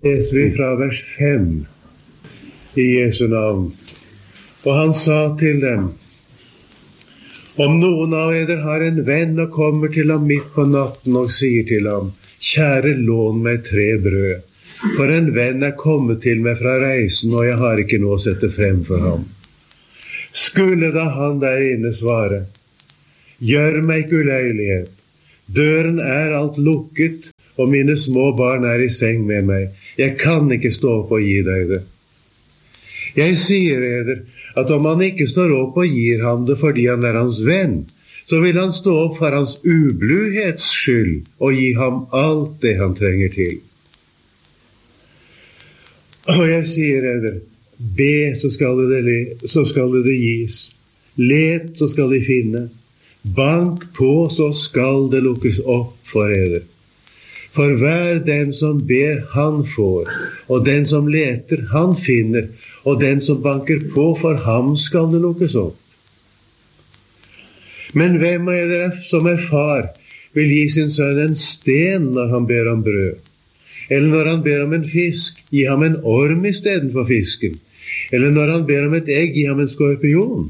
leser vi fra vers 5 i Jesu navn. Og han sa til dem: Om noen av eder har en venn og kommer til ham midt på natten og sier til ham: Kjære, lån meg 3 brød, for en venn er kommet til meg fra reisen, og jeg har ikke noe å sette frem for ham. Skulle da han der inne svare: Gjør meg ikke uleilighet, døren er alt lukket, og mine små barn er i seng med meg, jeg kan ikke stå opp og gi deg det. Jeg sier eder, at om han ikke står opp og gir ham det fordi han er hans venn, så vil han stå opp for hans ubluhets skyld og gi ham alt det han trenger til. Og jeg sier eder, be, så skal det gis. Let, så skal de finne. Bank på, så skal det lukkes opp for eder. For hver den som ber, han får, og den som leter, han finner, og den som banker på, for ham skal det lukkes opp. Men hvem av dere som er far, vil gi sin sønn en sten når han ber om brød? Eller når han ber om en fisk, gi ham en orm i stedet for fisken? Eller når han ber om et egg, gi ham en skorpion?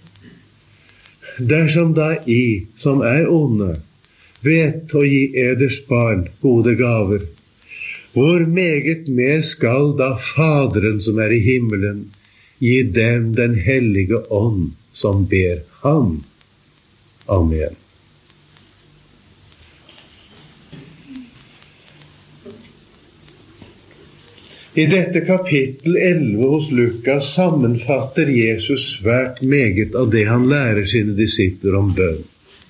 Dersom da som er onde, vet å gi eders barn gode gaver, hvor meget mer skal da Faderen som er i himmelen gi dem den hellige ånd som ber ham? Amen. I dette kapittel 11 hos Lukas sammenfatter Jesus svært meget av det han lærer sine disipler om bønn.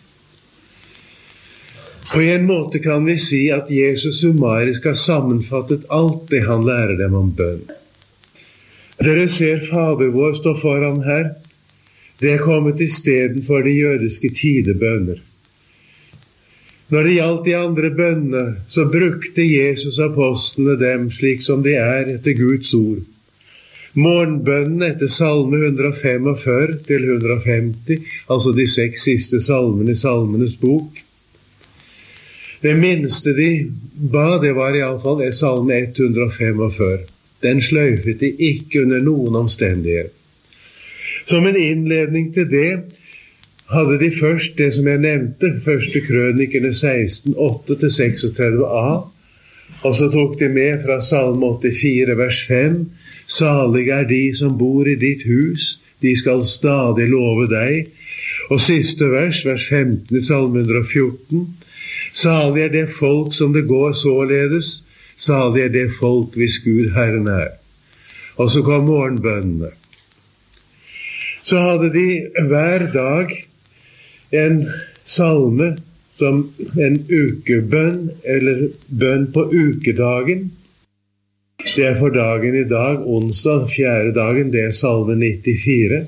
På en måte kan vi si at Jesus summarisk har sammenfattet alt det han lærer dem om bønn. Dere ser Fader vår stå foran her. Det er kommet i stedet for de jødiske tidebønner. Når det gjaldt de andre bønnene, så brukte Jesus apostlene dem slik som de er etter Guds ord. Morgenbønnen etter salme 145 til 150, altså de 6 siste salmene i Salmenes bok. Det minste de ba, det var i alle fall salme 145. Den sløyfet de ikke under noen omstendighet. Som en innledning til det hadde de først det som jeg nevnte, første Krønikerne 16, 8-36a, og så tok de med fra salme 84, vers 5, Salig er de som bor i ditt hus, de skal stadig love deg, og siste vers 15 i salme 114, Salig er det folk som det går således, salig er det folk hvis Gud Herren er. Og så kom morgenbønnene. Så hadde de hver dag en salme som en ukebønn, eller bønn på ukedagen. Det er for dagen i dag, onsdag, 4. dagen, det er salme 94.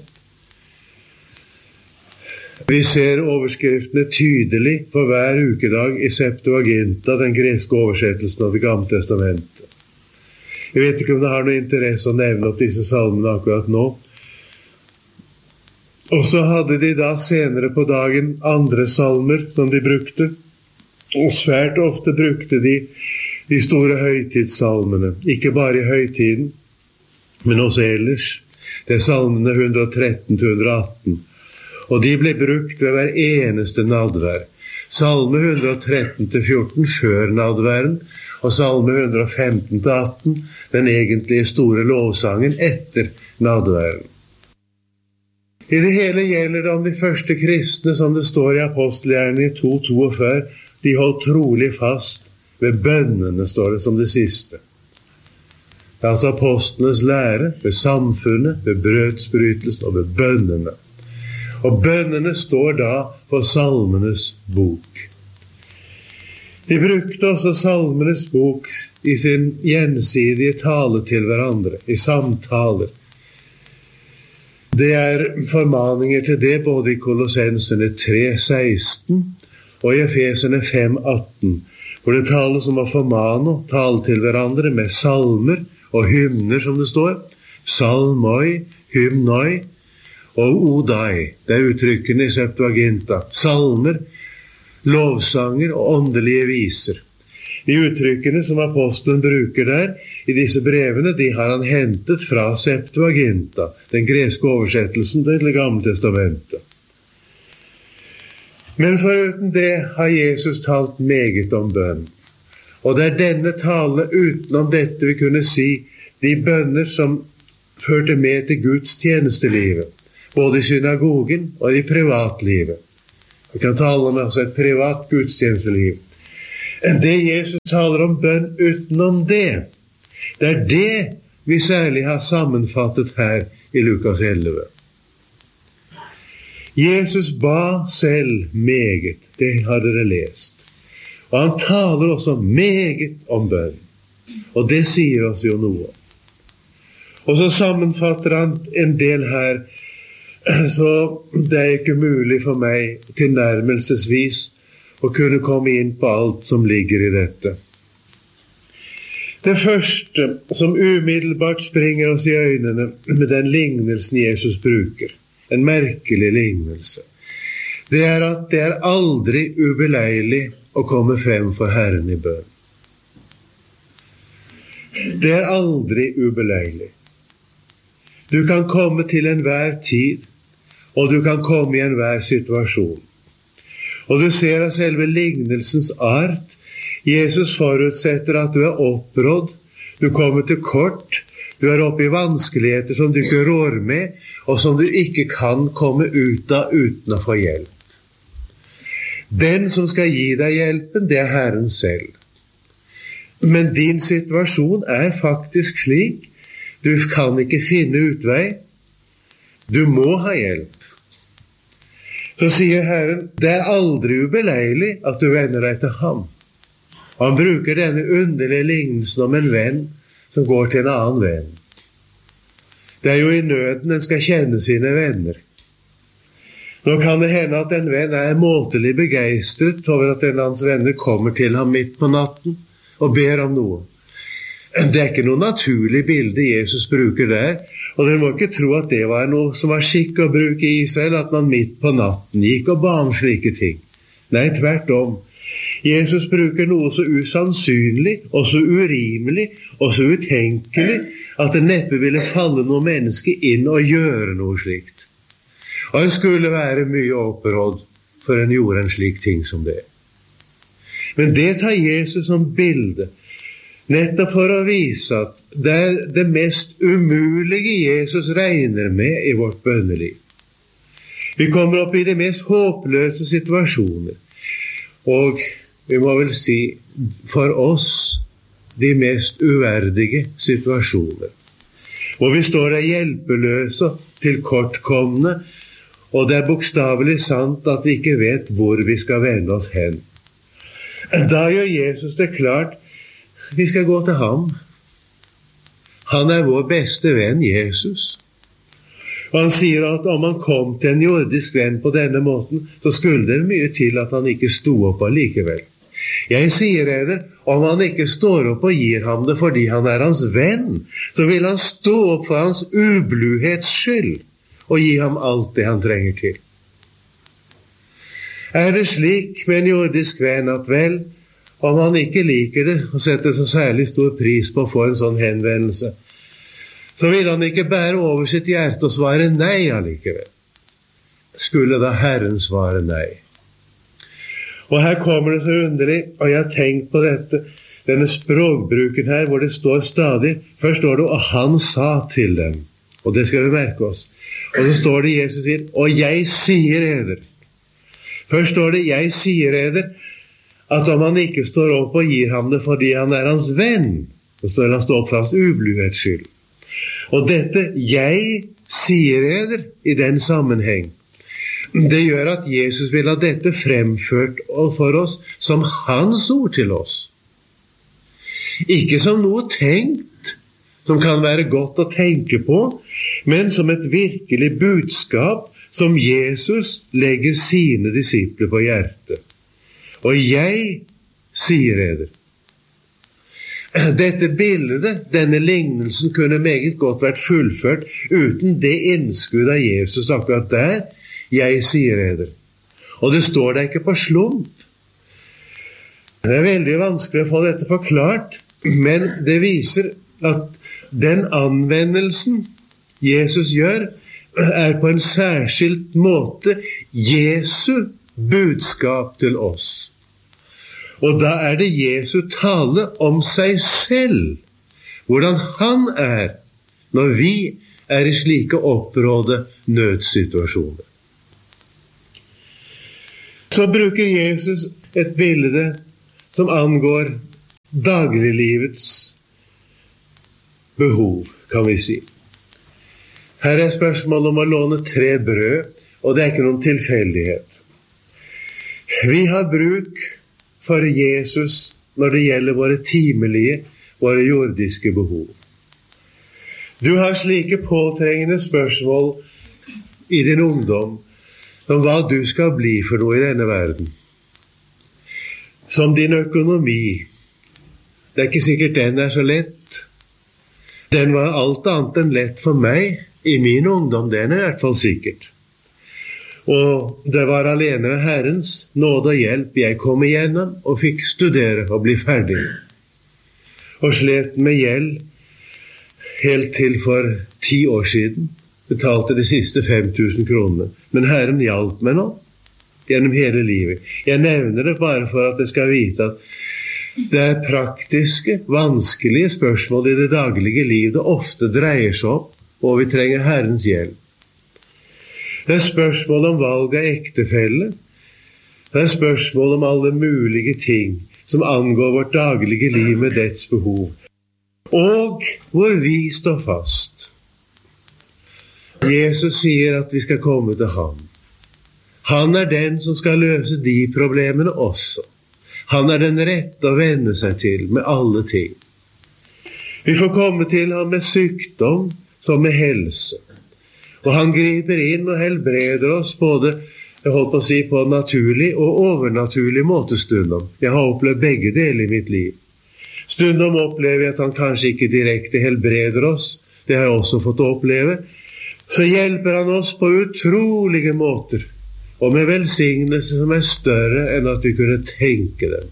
Vi ser overskriftene tydelig for hver ukedag i Septuaginta, den greske oversettelsen av Det gamle testamentet. Jeg vet ikke om det har noe interesse å nevne opp disse salmene akkurat nå. Og så hadde de da senere på dagen andre salmer som de brukte, og svært ofte brukte de store høytidssalmene, ikke bare i høytiden, men også ellers. Det er salmene 113-118, og de ble brukt ved hver eneste nadvær. Salme 113-14 før nadværen, og salme 115-18, den egentlige store lovsangen etter nadværen. I det hele gjelder det om de første kristne, som det står i apostelgjerningene 2:42, de holdt trolig fast ved bønnene, står det som det siste. Det er altså apostlenes lære, ved samfunnet, ved brødsbrytelsen og ved bønnene. Og bønnene står da på Salmenes bok. De brukte også Salmenes bok i sin gjensidige tale til hverandre, i samtaler. Det er formaninger til det både i Kolossenserne 3:16 og i Efeserne 5:18, hvor det tales om å formane og tale til hverandre med salmer og hymner, som det står. Salmoi, hymnoi og odai, det er uttrykkene i Septuaginta. Salmer, lovsanger og åndelige viser. De uttrykkene som apostelen bruker der, i disse brevene, de har han hentet fra Septuaginta, den greske oversettelsen til Det gamle testamentet. Men foruten det har Jesus talt meget om bønn. Og det denne tale utenom dette vi kunne si, de bønner som førte med til Guds tjenestelivet, både i synagogen og i privatlivet. Vi kan tale om altså et privat gudstjenesteliv. Det Jesus taler om bønn utenom det, det det vi særlig har sammenfattet her i Lukas 11. Jesus ba selv meget, det har dere lest. Og han taler også meget om bønn. Og det sier oss jo noe. Og så sammenfatter han en del her, så det ikke mulig for meg tilnærmelsesvis å kunne komme inn på alt som ligger i dette. Det første som umiddelbart springer oss i øynene med den lignelsen Jesus bruker, en merkelig lignelse, det at det aldri ubeleilig å komme frem for Herren i bønn. Det aldri ubeleilig. Du kan komme til enhver tid, og du kan komme i enhver situasjon. Og du ser av selve lignelsens art, Jesus forutsetter at du opprådd, du kommer til kort, du oppe i vanskeligheter som du ikke rår med, og som du ikke kan komme ut av uten å få hjelp. Den som skal gi deg hjelpen, det Herren selv. Men din situasjon faktisk slik, du kan ikke finne utvei, du må ha hjelp. Så sier Herren, det aldri ubeleilig at du vender deg til ham. Han bruker denne underlige lignelsen om en venn som går til en annen venn. Det jo i nøden en skal kjenne sine venner. Nå kan det hende at en venn måtelig begeistret over at en av hans venner kommer til ham midt på natten og ber om noe. Det ikke noe naturlig bilde Jesus bruker der, og dere må ikke tro at det var noe som var skikk å bruke i Israel, at man midt på natten gikk og ba om slike ting. Nei, tvert om. Jesus bruker noe så usannsynlig, og så urimelig, og så utenkelig, at det neppe ville falle noe menneske inn og gjøre noe slikt. Og en skulle være mye opprådd for en gjorde en slik ting som det. Men det tar Jesus som bilde, nettopp for å vise at det det mest umulige Jesus regner med i vårt bønneliv. Vi kommer opp i de mest håpløse situasjoner, og vi må vel si for oss de mest uverdige situasjoner, hvor vi står der hjelpeløse til kortkomne, og det bokstavelig sant at vi ikke vet hvor vi skal vende oss hen. Da gjør Jesus det klart, vi skal gå til ham. Han vår beste venn, Jesus. Og han sier at om han kom til en jordisk venn på denne måten, så skulle det mye til at han ikke sto opp allikevel. Jeg sier dere, om han ikke står opp og gir ham det fordi han hans venn, så vil han stå opp for hans ubluhets skyld og gi ham alt det han trenger til. Det slik med en jordisk venn at vel, om han ikke liker det og setter så særlig stor pris på å få en sånn henvendelse, så vil han ikke bære over sitt hjerte og svare nei allikevel. Skulle da Herren svare nei? Og her kommer det så underlig, og jeg har tenkt på dette, denne språkbruken her, hvor det står stadig, først står det, og han sa til dem, og det skal vi merke oss. Og så står det, Jesus sier, og jeg sier eder. Først står det, jeg sier eder, at om han ikke står opp og gir ham det fordi han hans venn, så står han stå opp for hans ubluhets skyld. Og dette jeg sier eder i den sammenheng, det gjør at Jesus vil ha dette fremført for oss som hans ord til oss. Ikke som noe tenkt, som kan være godt å tenke på, men som et virkelig budskap som Jesus legger sine disipler på hjertet. Og jeg sier eder. Dette bildet, denne lignelsen, kunne meget godt vært fullført uten det innskudd av Jesus akkurat der, jeg sier eder. Og det står der ikke på slump. Det veldig vanskelig å få dette forklart, men det viser at den anvendelsen Jesus gjør, på en særskilt måte Jesu budskap til oss. Og da det Jesu tale om seg selv, hvordan han når vi i slike opprådde nødsituasjoner. Så bruker Jesus et bilde som angår dagliglivets behov, kan vi si. Her spørsmålet om å låne 3 brød, og det ikke noen tilfeldighet. Vi har bruk for Jesus når det gjelder våre timelige, våre jordiske behov. Du har slike påtrengende spørsmål i din ungdom om hva du skal bli for noe i denne verden. Som din økonomi. Det ikke sikkert den så lett. Den var alt annet enn lett for meg i min ungdom, den i hvert fall sikkert. Og det var alene ved Herrens nåde og hjelp jeg kom igjennom og fikk studere og bli ferdig. Og slet med gjeld helt til for 10 år siden. Betalte de siste 5.000 kroner. Men Herren hjalp meg nå, gjennom hele livet. Jeg nevner det bare for at jeg skal vite at det praktiske, vanskelige spørsmål i det daglige liv det ofte dreier seg om, og vi trenger Herrens hjelp. Det spørsmål om valg av ektefelle. Det spørsmål om alle mulige ting som angår vårt daglige liv med dets behov. Og hvor vi står fast. Jesus sier at vi skal komme til ham. Han den som skal løse de problemene også. Han den rette å vende seg til med alle ting. Vi får komme til ham med sykdom som med helse. Og han griper inn og helbreder oss både, jeg holdt på å si, på naturlig og overnaturlig måte stundom. Jeg har opplevd begge deler i mitt liv. Stundom opplever jeg at han kanskje ikke direkte helbreder oss. Det har jeg også fått oppleve. Så hjelper han oss på utrolige måter, og med velsignelse som større enn at vi kunne tenke dem.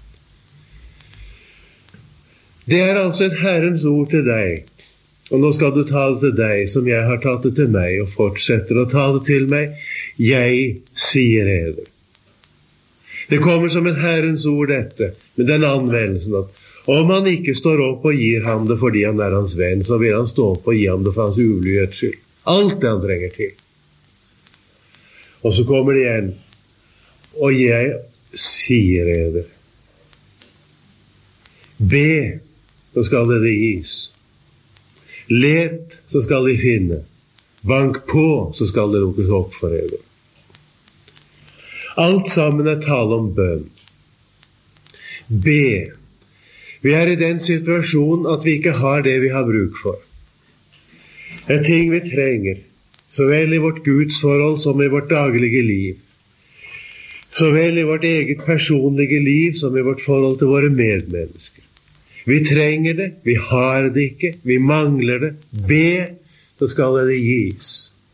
Det altså et Herrens ord til deg. Og nå skal du ta det til deg, som jeg har tatt det til meg, og fortsetter å ta det til meg. Jeg sier eder. Det kommer som et Herrens ord dette, med den anvendelsen at om han ikke står opp og gir ham det fordi han hans venn, så vil han stå opp og gi ham det for hans ulydighets skyld. Alt det han trenger til. Og så kommer det igjen. Og jeg sier eder. Be, så skal det gis. Let, så skal de finne. Bank på, så skal det lukkes opp for dere. Alt sammen tale om bønn. Be. Vi i den situasjonen at vi ikke har det vi har bruk for. En ting vi trenger, så vel i vårt gudsforhold som i vårt daglige liv. Så vel i vårt eget personlige liv som i vårt forhold til våre medmennesker. Vi trenger det, vi har det ikke, vi mangler det. Be, så skal det gis.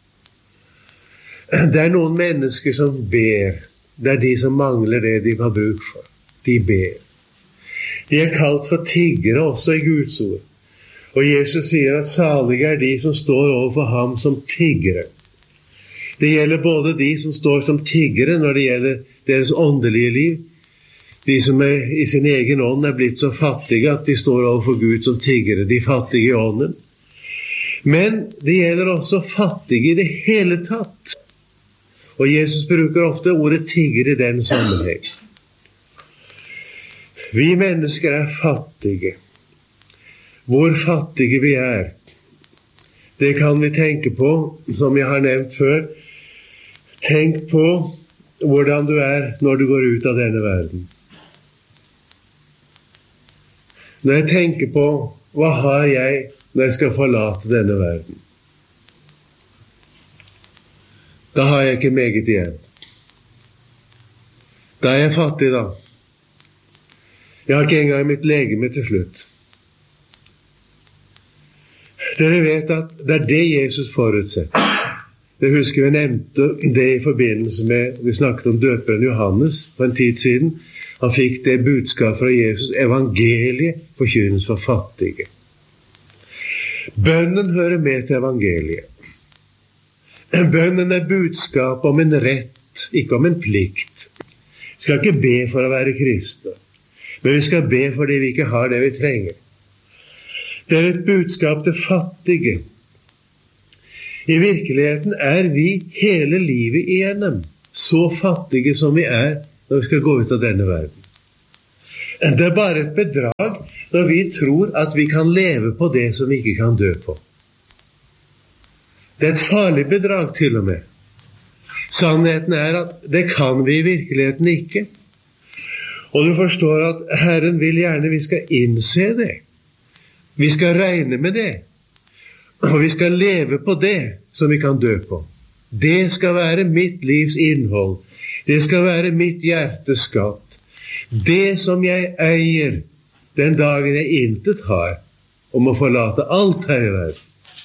Det noen mennesker som ber. Det de som mangler det de har bruk for. De ber. De kalt for tiggere også i Guds ord. Og Jesus sier at salige de som står overfor ham som tiggere. Det gjelder både de som står som tiggere når det gjelder deres åndelige liv. De som i sin egen ånd blitt så fattige at de står overfor Gud som tiggere, de fattige i ånden. Men det gjelder også fattige i det hele tatt. Og Jesus bruker ofte ordet tigger i den sammenheng. Vi mennesker fattige. Hvor fattige vi det kan vi tenke på, som jeg har nevnt før. Tenk på hvordan du når du går ut av denne verden. Når jeg tenker på hva har jeg når jeg skal forlate denne verden, da har jeg ikke meget igjen. Da jeg fattig da. Jeg har ikke engang mitt legeme til slutt. Dere vet at det det Jesus forutsetter. Jeg husker vi nevnte det i forbindelse med, vi snakket om døperen Johannes for en tid siden, Han fikk det budskap fra Jesus. Evangeliet forkynnes for fattige. Bønnen hører med til evangeliet. Bønnen budskap om en rett, ikke om en plikt. Vi skal ikke be for å være kristne, men vi skal be fordi vi ikke har det vi trenger. Det et budskap til fattige. I virkeligheten vi hele livet igjennom så fattige som vi når vi skal gå ut av denne verden. Det bare et bedrag når vi tror at vi kan leve på det som vi ikke kan dø på. Det et farlig bedrag til og med. Sannheten at det kan vi i virkeligheten ikke. Og du forstår at Herren vil gjerne vi skal innse det. Vi skal regne med det. Og vi skal leve på det som vi kan dø på. Det skal være mitt livs innhold. Det skal være mitt hjertes skatt. Det som jeg eier den dagen jeg intet har, om å forlate alt her i verden.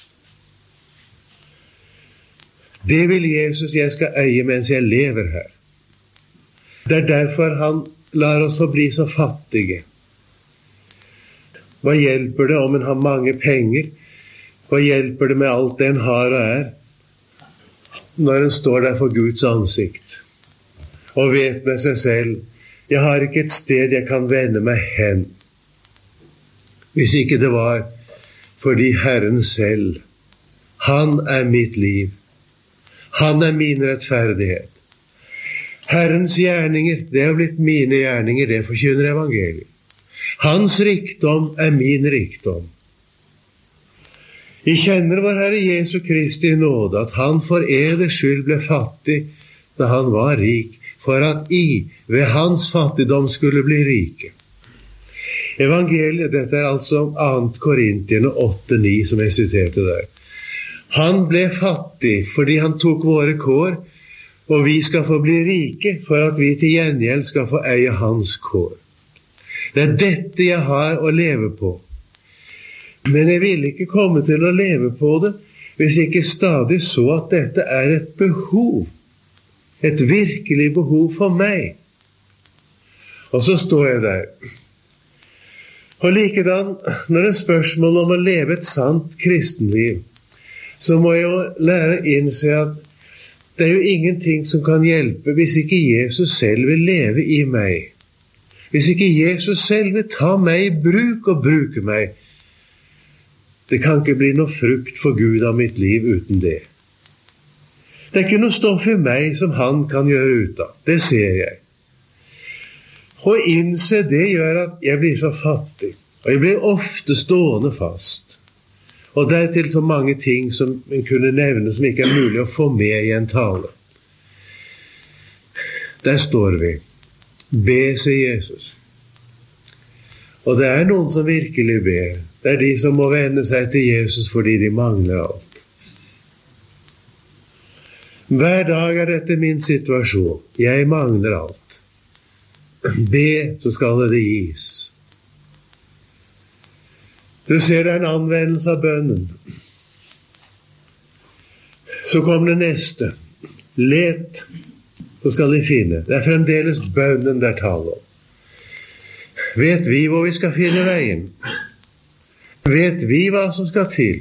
Det vil Jesus jeg skal eie mens jeg lever her. Det derfor han lar oss få bli så fattige. Hva hjelper det om en har mange penger? Hva hjelper det med alt det en har og når en står der for Guds ansikt og vet med seg selv, jeg har ikke et sted jeg kan vende meg hen, hvis ikke det var fordi Herren selv, han mitt liv, han min rettferdighet. Herrens gjerninger, det har blitt mine gjerninger, det forkynner evangeliet. Hans rikdom min rikdom. Vi kjenner vår Herre Jesu Kristi nåde, at han for eders skyld ble fattig da han var rik, for at ved hans fattigdom skulle bli rike. Evangeliet, dette altså 2. Korintierne 8-9, som jeg siterte der. Han ble fattig fordi han tok våre kår, og vi skal få bli rike for at vi til gjengjeld skal få eie hans kår. Det dette jeg har å leve på. Men jeg vil ikke komme til å leve på det hvis jeg ikke stadig så at dette et behov. Et virkelig behov for meg. Og så står jeg der. Og likedan, når det spørsmål om å leve et sant kristenliv, så må jeg jo lære å innse at det jo ingenting som kan hjelpe hvis ikke Jesus selv vil leve i meg. Hvis ikke Jesus selv vil ta meg i bruk og bruke meg. Det kan ikke bli noe frukt for Gud av mitt liv uten det. Det ikke noe stoff i meg som han kan gjøre ut av. Det ser jeg. Å innse det gjør at jeg blir så fattig. Og jeg blir ofte stående fast. Og det til så mange ting som en kunne nevne som ikke mulig å få med i en tale. Der står vi. Be, sier Jesus. Og det noen som virkelig ber. Det de som må vende seg til Jesus fordi de mangler alt. Hver dag dette min situasjon. Jeg mangler alt. Be, så skal det gis. Du ser det en anvendelse av bønnen. Så kommer det neste. Let, så skal de finne. Det fremdeles bønnen der taler om. Vet vi hvor vi skal finne veien? Vet vi hva som skal til?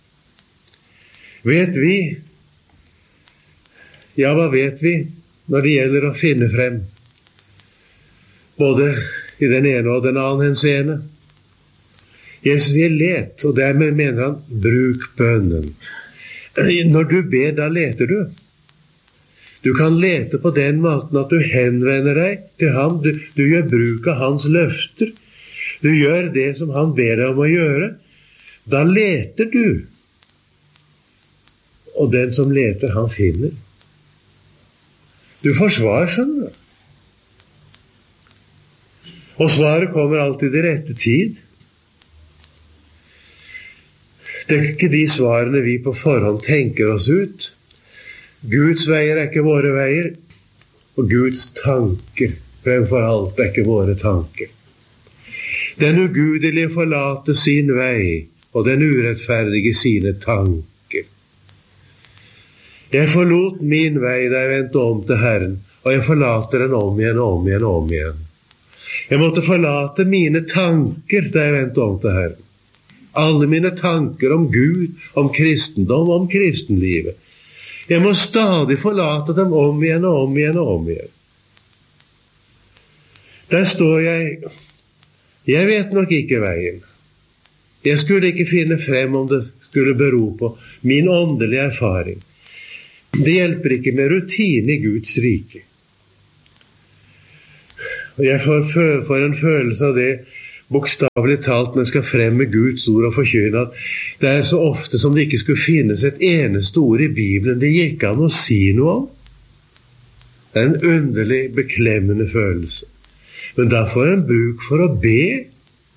Vet vi? Ja, hva vet vi når det gjelder å finne frem? Både i den ene og den annen henseende. Jesus sier let, og dermed mener han bruk bønnen. Når du ber, da leter du. Du kan lete på den måten at du henvender deg til ham. Du gjør bruk av hans løfter. Du gjør det som han ber deg om å gjøre. Da leter du. Og den som leter, han finner. Du får svar, skjønner du. Og svaret kommer alltid i rette tid. Det ikke de svarene vi på forhånd tenker oss ut. Guds veier ikke våre veier, og Guds tanker fremfor alt ikke våre tanker. Den ugudelige forlater sin vei, og den urettferdige sine tanker. Jeg forlot min vei da jeg vendte om til Herren, og jeg forlater den om igjen og om igjen og om igjen. Jeg måtte forlate mine tanker da jeg vendte om til Herren. Alle mine tanker om Gud, om kristendom, om kristenlivet. Jeg må stadig forlate dem om igjen og om igjen og om igjen. Der står jeg. Jeg vet nok ikke veien. Jeg skulle ikke finne frem om det skulle bero på min åndelige erfaring. Det hjelper ikke med rutine i Guds rike. Og jeg får en følelse av det, bokstavelig talt, når jeg skal frem med Guds ord og forkynne, at det er så ofte som det ikke skulle finnes et eneste ord i Bibelen det gikk an å si noe om. Det er en underlig, beklemmende følelse. Men da får en bruk for å be,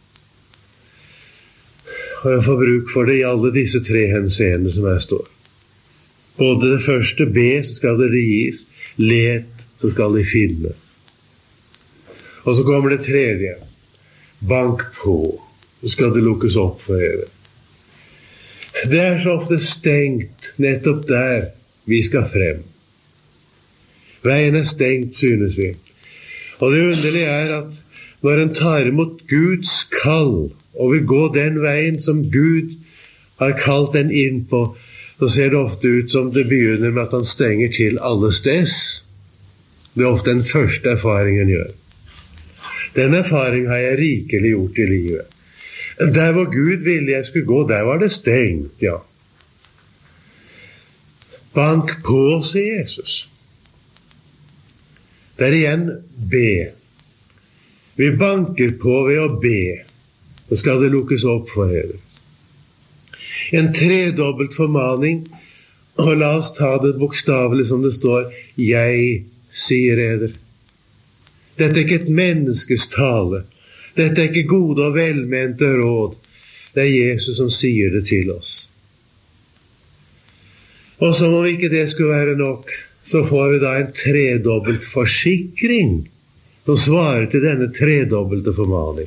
og jeg får bruk for det i alle disse 3 henseender som her står. Både det første, be, så skal det gis, let, så skal de finne. Og så kommer det tredje, bank på, så skal det lukkes opp for dere. Det er så ofte stengt nettopp der vi skal frem. Veien er stengt, synes vi. Og det underlige er at når en tar imot Guds kall, og vil gå den veien som Gud har kalt den inn på, så ser det ofte ut som det begynner med at han stenger til alle steds. Det er ofte den første erfaringen gjør. Den erfaring har jeg rikelig gjort i livet. Der hvor Gud ville jeg skulle gå, der var det stengt, ja. Bank på, sier Jesus. Det er igjen be. Vi banker på ved å be, så skal det lukkes opp for dere. En tredobbelt formaning, og la oss ta det bokstavelig som det står, jeg sier eder. Dette er ikke et menneskes tale. Dette er ikke gode og velmente råd. Det er Jesus som sier det til oss. Og som om ikke det skulle være nok, så får vi da en tredobbelt forsikring som svarer til denne tredobbelte formaning.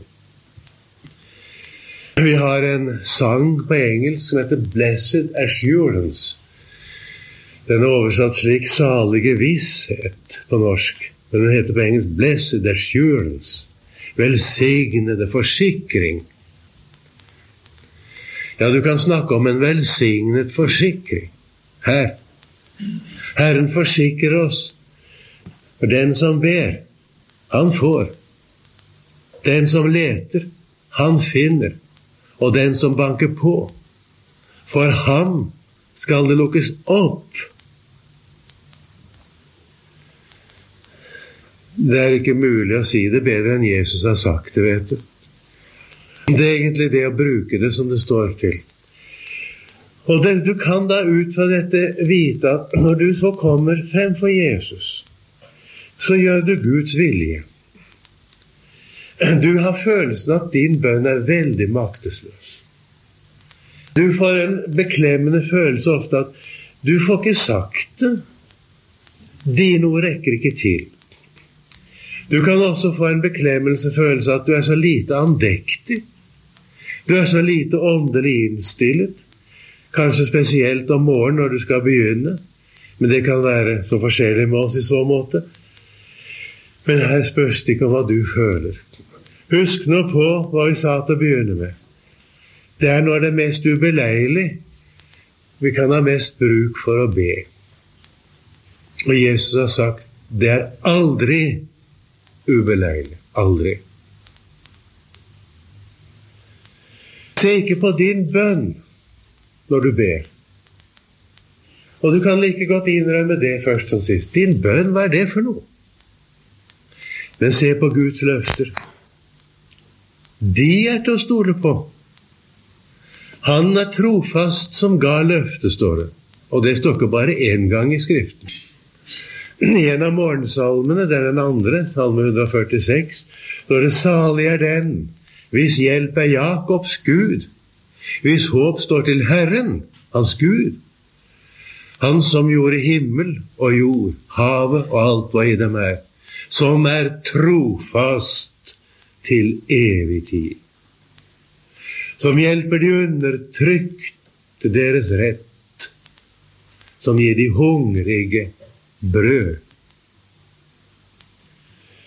Vi har en sang på engelsk som heter Blessed Assurance. Den er oversatt slik salige visshet på norsk, men den heter på engelsk Blessed Assurance. Velsignede forsikring. Ja, du kan snakke om en velsignet forsikring. Her. Herren forsikrer oss. For den som ber, han får. Den som leter, han finner. Og den som banker på, for ham skal det lukkes opp. Det er ikke mulig å si det bedre enn Jesus har sagt det, vet du. Det er egentlig det å bruke det som det står til. Og du kan da ut fra dette vite at når du så kommer frem for Jesus, så gjør du Guds vilje. Du har følelsen at din bønn er veldig maktesløs. Du får en beklemmende følelse ofte at du får ikke sagt det. Dine ord rekker ikke til. Du kan også få en beklemmelse følelse at du er så lite andektig. Du er så lite åndelig innstillet. Kanskje spesielt om morgenen når du skal begynne. Men det kan være så forskjellig med oss i så måte. Men her spørs det ikke om hva du føler. Husk nå på hva vi sa til å begynne med. Det er når det er mest ubeleilig vi kan ha mest bruk for å be. Og Jesus har sagt, det er aldri ubeleilig. Aldri. Se ikke på din bønn når du ber. Og du kan like godt innrømme det først som sist. Din bønn, hva er det for noe? Men se på Guds løfter. De er til å stole på. Han er trofast som ga løftet, står det. Og det står ikke bare en gang i Skriften. I en av morgensalmene, det er den andre, salme 146, står det, salig er den, hvis hjelp er Jakobs Gud, hvis håp står til Herren, hans Gud. Han som gjorde himmel og jord, havet og alt hva i dem er, som er trofast til evig tid. Som hjelper de undertrykte deres rett, som gir de hungrige brød.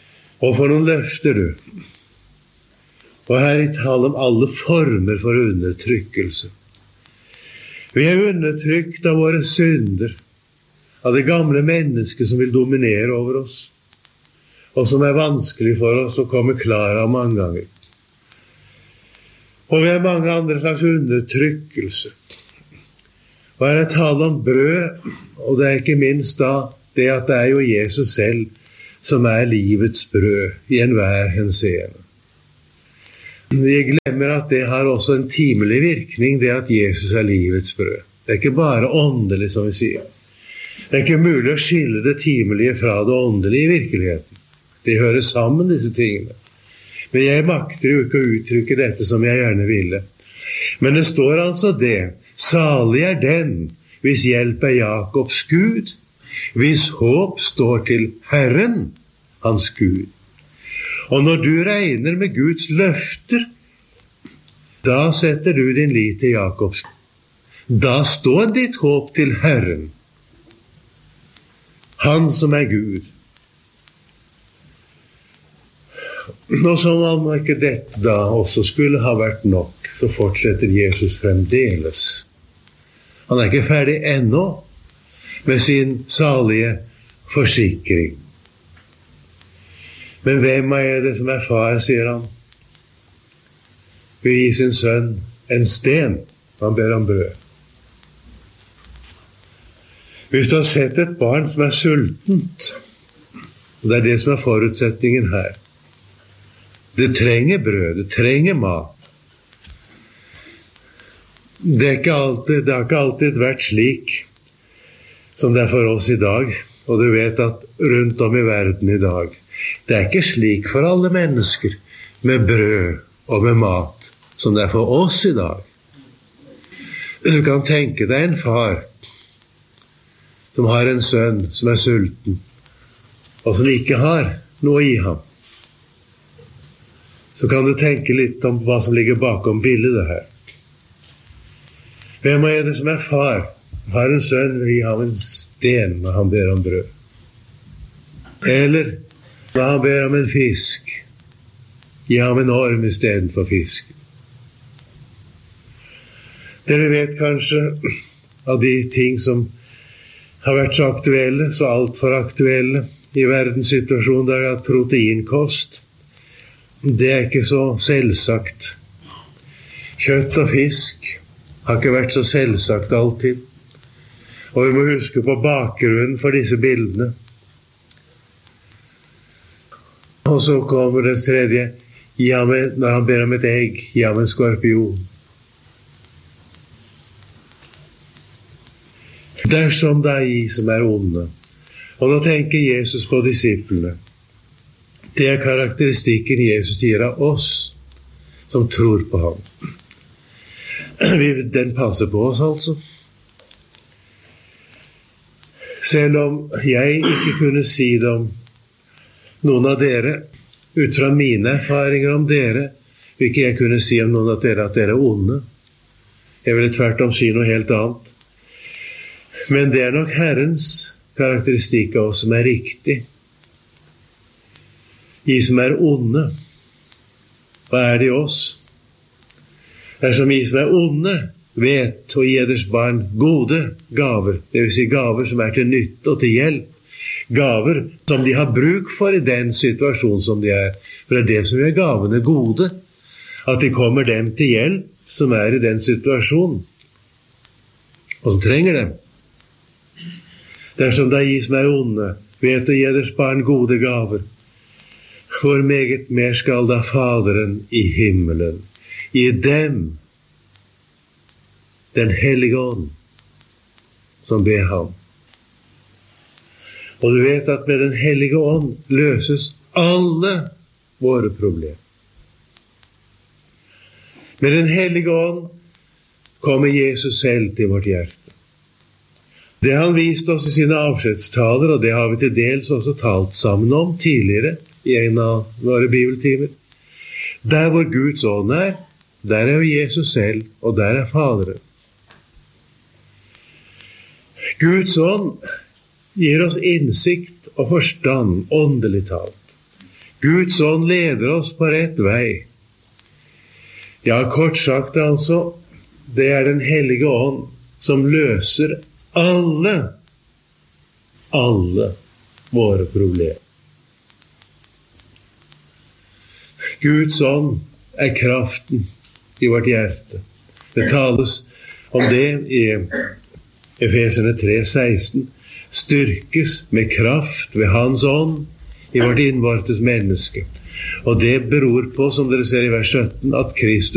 Og for noen løfter du. Og her er tale om alle former for undertrykkelse. Vi er undertrykt av våre synder, av det gamle mennesket som vil dominere over oss, og som er vanskelig for oss å komme klar av mange ganger. Og vi har mange andre slags undertrykkelse. Og her er tale om brød, og det er ikke minst da det at det er jo Jesus selv som er livets brød i enhver henseende. Vi glemmer at det har også en timelig virkning, det at Jesus er livets brød. Det er ikke bare åndelig, som vi sier. Det er ikke mulig å skille det timelige fra det åndelige i virkeligheten. De hører sammen, disse tingene. Men jeg makter jo ikke å uttrykke dette som jeg gjerne ville. Men det står altså det: salig er den hvis hjelp er Jakobs Gud, hvis håp står til Herren, hans Gud. Og når du regner med Guds løfter, da setter du din lit til Jakobs Gud. Da står ditt håp til Herren, han som er Gud. Og som om ikke dette da også skulle ha vært nok, så fortsetter Jesus fremdeles. Han er ikke ferdig ennå med sin salige forsikring. Men hvem er det som er far, sier han? Vil gi sin sønn en sten. Han ber om brød. Hvis du har sett et barn som er sultent, og det er det som er forutsetningen her, det trenger brød, det trenger mat. Det har ikke alltid vært slik som det er for oss i dag. Og du vet at rundt om i verden i dag, det er ikke slik for alle mennesker med brød og med mat som det er for oss i dag. Du kan tenke deg en far som har en sønn som er sulten, og som ikke har noe i ham. Så kan du tenke litt om hva som ligger bakom bildet her. Hvem er det som er far? Har en sønn, vil gi ham en sten når han ber om brød. Eller når han ber om en fisk, gi ham en orm i stedet for fisk. Dere vet kanskje av de ting som har vært så aktuelle, så alt for aktuelle i verdenssituasjonen, der at proteinkost, det er ikke så selvsagt. Kjøtt og fisk har ikke vært så selvsagt alltid. Og vi må huske på bakgrunnen for disse bildene. Og så kommer det tredje: når han ber om et egg, gi ham en skorpion. Dersom det er I som er onde. Og nå tenker Jesus på disiplene. Det er karakteristikken Jesus gir av oss som tror på ham. Den passer på oss altså. Selv om jeg ikke kunne si det om noen av dere, ut fra mine erfaringer om dere, vil ikke jeg kunne si om noen av dere at dere er onde. Jeg ville tvert om si noe helt annet. Men det er nok Herrens karakteristikk av oss som er riktig. De som er onde, hva er det I oss? Dersom de som er onde vet å gi deres barn gode gaver, det vil si gaver som er til nytte og til hjelp, gaver som de har bruk for i den situasjon som de er, for det er det som gjør gavene gode, at de kommer dem til hjelp som er i den situasjonen, og som trenger dem. Dersom de som er onde vet å gi deres barn gode gaver, hvor meget mer skal da Faderen I himmelen gi dem den hellige ånd som ber ham. Og du vet at med den hellige ånd løses alle våre problemer. Med den hellige ånd kommer Jesus selv til vårt hjerte. Det har han vist oss I sine avskjedstaler, og det har vi til dels også talt sammen om tidligere I en av våre bibeltimer. Der hvor Guds ånd er, der jo Jesus selv, og der Faderen. Guds ånd gir oss innsikt og forstand, åndelig talt. Guds ånd leder oss på rett vei. Ja, kort sagt altså, det er den hellige ånd som løser alle våre problemer. Guds ånd er kraften i vårt hjerte. Det tales om det i Efeserne 3:16. Styrkes med kraft ved Hans ånd i vårt innvortes menneske. Og det beror på, som dere ser i vers 17, at Kristus